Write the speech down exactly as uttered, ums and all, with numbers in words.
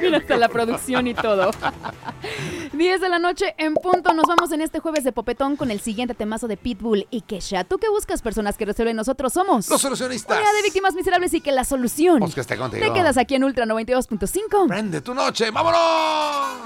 Mira, hasta la producción y todo. diez de la noche en punto. Nos vamos en este jueves de popetón con el siguiente temazo de Pitbull y Kesha. ¿Tú qué buscas? Personas que resuelven. Nosotros somos los solucionistas. Unidad de víctimas miserables y que la solución Pues que esté contigo. te quedas aquí en Ultra noventa y dos punto cinco. Prende tu noche. ¡Vámonos!